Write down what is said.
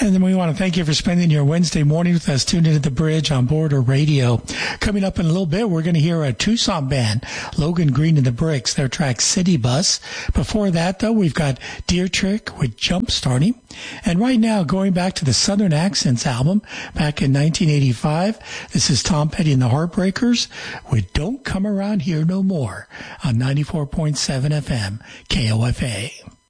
And then we want to thank you for spending your Wednesday morning with us, tuned into The Bridge on Border Radio. Coming up in a little bit, we're going to hear a Tucson band, Logan Green and the Bricks, their track City Bus. Before that, though, we've got Deer Trick with Jump Starting. And right now, going back to the Southern Accents album back in 1985, this is Tom Petty and the Heartbreakers with Don't Come Around Here No More on 94.7 FM KOFA.